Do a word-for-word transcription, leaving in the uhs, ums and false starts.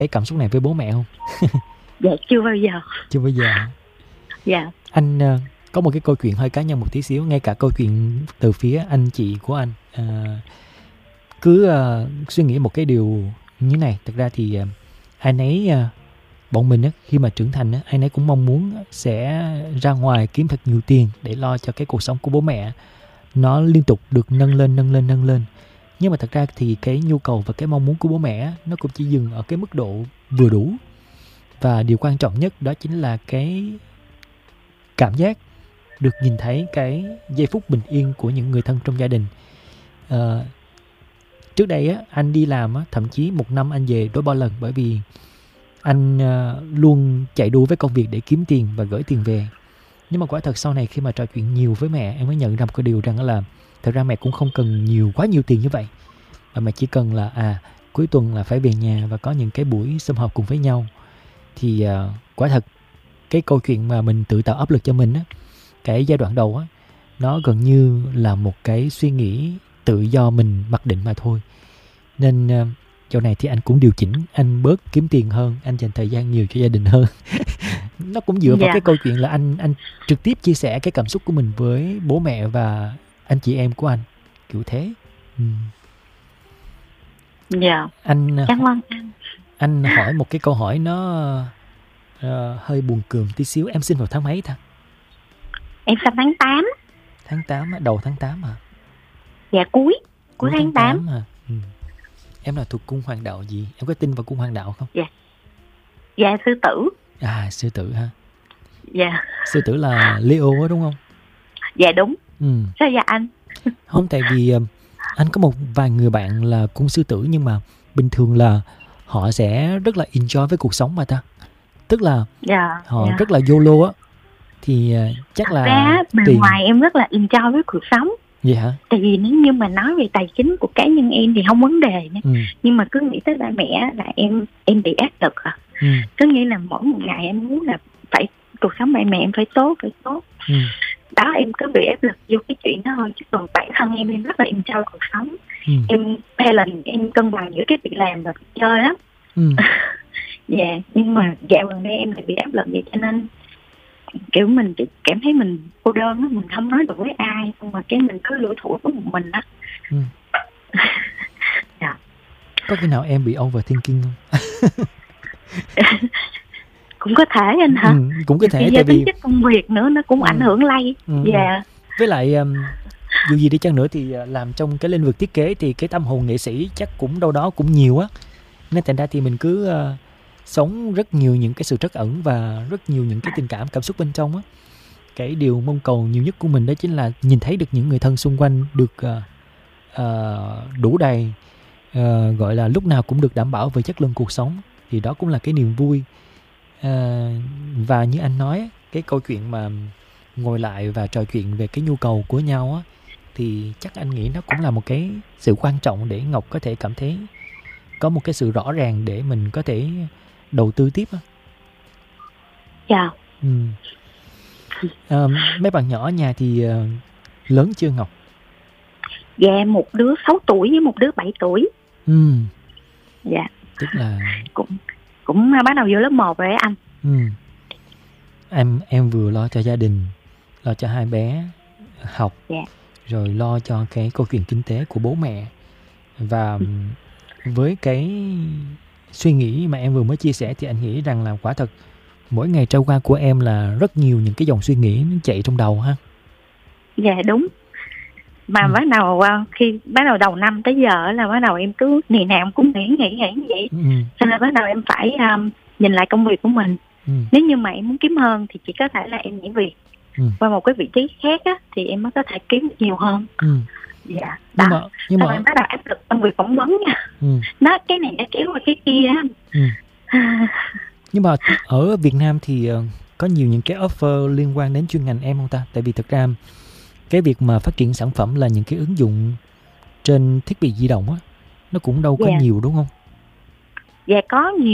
cái cảm xúc này với bố mẹ không? Dạ chưa bao giờ. Chưa bao giờ. Dạ. Anh uh, có một cái câu chuyện hơi cá nhân một tí xíu, ngay cả câu chuyện từ phía anh chị của anh. Uh, cứ uh, suy nghĩ một cái điều như này. Thực ra thì uh, ai nấy, uh, bọn mình á, khi mà trưởng thành á, ai nấy cũng mong muốn sẽ ra ngoài kiếm thật nhiều tiền để lo cho cái cuộc sống của bố mẹ nó liên tục được nâng lên, nâng lên, nâng lên. Nhưng mà thật ra thì cái nhu cầu và cái mong muốn của bố mẹ nó cũng chỉ dừng ở cái mức độ vừa đủ. Và điều quan trọng nhất đó chính là cái cảm giác được nhìn thấy cái giây phút bình yên của những người thân trong gia đình. À, trước đây á, anh đi làm á, thậm chí một năm anh về đôi ba lần, bởi vì anh uh, luôn chạy đua với công việc để kiếm tiền và gửi tiền về. Nhưng mà quả thật sau này khi mà trò chuyện nhiều với mẹ, em mới nhận ra một cái điều rằng là thật ra mẹ cũng không cần nhiều quá nhiều tiền như vậy, mà mẹ chỉ cần là à cuối tuần là phải về nhà và có những cái buổi sum họp cùng với nhau. Thì uh, quả thật cái câu chuyện mà mình tự tạo áp lực cho mình á, cái giai đoạn đầu á, nó gần như là một cái suy nghĩ tự do mình mặc định mà thôi. Nên uh, chỗ này thì anh cũng điều chỉnh, anh bớt kiếm tiền hơn, anh dành thời gian nhiều cho gia đình hơn. Nó cũng dựa vào Dạ. cái câu chuyện là anh anh trực tiếp chia sẻ cái cảm xúc của mình với bố mẹ và anh chị em của anh, kiểu thế. Ừ. Dạ. Anh Cảm ơn anh. Anh hỏi một cái câu hỏi nó uh, hơi buồn cười tí xíu. Em sinh vào tháng mấy ta? Em sinh tháng tám. Tháng tám, đầu tháng tám hả? Dạ cuối Cuối, cuối tháng tám hả? Ừ. Em là thuộc cung hoàng đạo gì? Em có tin vào cung hoàng đạo không? Dạ. Dạ sư tử. À, sư tử ha. Dạ. Sư tử là Leo á đúng không? Dạ đúng. Ừ. Sao vậy anh? Không, tại vì uh, anh có một vài người bạn là cung sư tử, nhưng mà bình thường là họ sẽ rất là enjoy với cuộc sống mà ta. Tức là dạ, họ dạ. rất là YOLO á. Thì uh, chắc Thật là ra bề tiền... ngoài em rất là enjoy với cuộc sống. Vậy hả? Tại vì nếu như mà nói về tài chính của cá nhân em thì không vấn đề nữa. Ừ. Nhưng mà cứ nghĩ tới ba mẹ là em em bị áp lực à. Ừ. Cứ nghĩ là mỗi một ngày em muốn là phải cuộc sống ba mẹ em phải tốt, phải tốt. Ừ. Đó, em cứ bị áp lực vô cái chuyện đó thôi. Chứ còn bản thân em em rất là enjoy cuộc sống. Ừ. Em hay là em cân bằng giữa cái việc làm và việc chơi lắm. Ừ. Dạ, nhưng mà dạo gần đây em lại bị áp lực vậy, cho nên kiểu mình cảm thấy mình cô đơn á, mình không nói được với ai, nhưng mà cái mình cứ lủi thủi với một mình á. Ừ. Dạ. Có khi nào em bị overthinking không? Cũng có thể anh hả? Ừ, cũng có thể, vì tại vì tính chất công việc nữa nó cũng ừ. ảnh hưởng lây. Ừ. Dạ. Với lại um, dù gì đi chăng nữa thì làm trong cái lĩnh vực thiết kế thì cái tâm hồn nghệ sĩ chắc cũng đâu đó cũng nhiều á, nên thành ra thì mình cứ uh, sống rất nhiều những cái sự trắc ẩn và rất nhiều những cái tình cảm, cảm xúc bên trong á. Cái điều mong cầu nhiều nhất của mình đó chính là nhìn thấy được những người thân xung quanh được uh, uh, đủ đầy, uh, gọi là lúc nào cũng được đảm bảo về chất lượng cuộc sống, thì đó cũng là cái niềm vui. Uh, và như anh nói, cái câu chuyện mà ngồi lại và trò chuyện về cái nhu cầu của nhau á, thì chắc anh nghĩ nó cũng là một cái sự quan trọng để Ngọc có thể cảm thấy có một cái sự rõ ràng để mình có thể đầu tư tiếp á. Dạ. Ừ. À, mấy bạn nhỏ ở nhà thì uh, lớn chưa Ngọc? Dạ, một đứa sáu tuổi với một đứa bảy tuổi. Ừ. Dạ. Tức là cũng cũng bắt đầu vô lớp một rồi anh. Ừ. Em em vừa lo cho gia đình, lo cho hai bé học, dạ. rồi lo cho cái câu chuyện kinh tế của bố mẹ. Và với cái suy nghĩ mà em vừa mới chia sẻ thì anh nghĩ rằng là quả thật mỗi ngày trôi qua của em là rất nhiều những cái dòng suy nghĩ nó chạy trong đầu ha. Dạ đúng. Mà ừ. bắt đầu khi bắt đầu đầu năm tới giờ là bắt đầu em cứ ngày nào em cũng nghĩ nghĩ nghĩ như vậy. Ừ. Cho nên bắt đầu em phải um, nhìn lại công việc của mình. Ừ. Nếu như mà em muốn kiếm hơn thì chỉ có thể là em nhảy việc ừ. qua một cái vị trí khác á, thì em mới có thể kiếm được nhiều hơn. Ừ. Dạ. Nhưng mà nhưng mà em bắt đầu áp lực công việc phỏng vấn nha. Ừ. Nó cái này đã kéo qua cái kia á. Ừ. Nhưng mà ở Việt Nam thì uh, có nhiều những cái offer liên quan đến chuyên ngành em không ta? Tại vì thực ra cái việc mà phát triển sản phẩm là những cái ứng dụng trên thiết bị di động á, nó cũng đâu có dạ. nhiều đúng không? Dạ có nhiều.